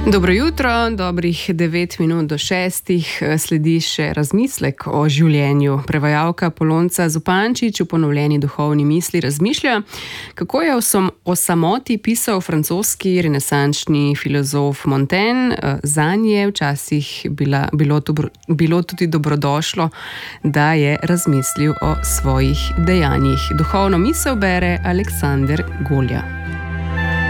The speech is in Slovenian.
Dobro jutro, dobrih 9 minut do 6. Sledi še razmislek o življenju. Prevajalka Polonca Zupančič v ponovljeni duhovni misli razmišlja, kako je o samoti pisal francoski renesančni filozof Montaigne. Zanje je včasih bilo tudi dobrodošlo, da je razmislil o svojih dejanjih. Duhovno misel bere Aleksander Golja.